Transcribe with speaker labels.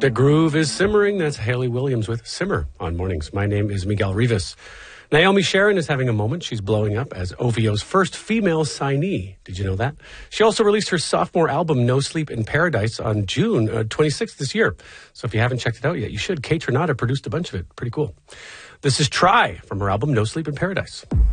Speaker 1: The groove is simmering. That's Hayley Williams with Simmer on Mornings. My name is Miguel Rivas. Naomi Sharon is having a moment. She's blowing up as OVO's first female signee. Did you know that? She also released her sophomore album, No Sleep in Paradise, on June 26th this year. So if you haven't checked it out yet, you should. Kate Renata produced a bunch of it. Pretty cool. This is Try from her album, No Sleep in Paradise.